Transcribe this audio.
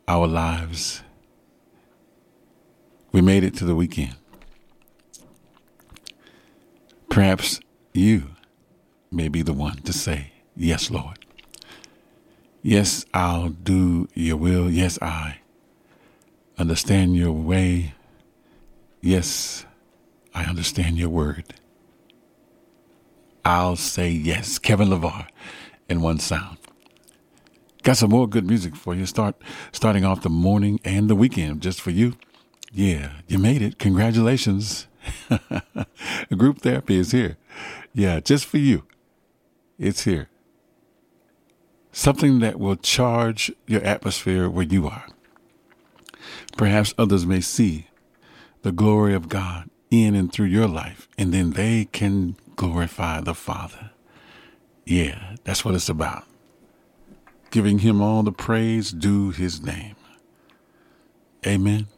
our lives. We made it to the weekend. Perhaps you may be the one to say, yes, Lord. Yes, I'll do your will. Yes, I understand your way. Yes, I understand your word. I'll say yes. Kevin LeVar in one sound. Got some more good music for you. Starting off the morning and the weekend just for you. Yeah, you made it. Congratulations. Group therapy is here. Yeah, just for you. It's here. Something that will charge your atmosphere where you are. Perhaps others may see the glory of God in and through your life, and then they can glorify the Father. Yeah, that's what it's about. Giving him all the praise due his name. Amen.